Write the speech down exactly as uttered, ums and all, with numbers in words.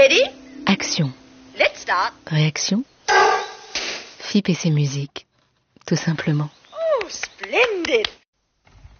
ready? Action. Let's start. Réaction. F I P et ses musiques. Tout simplement.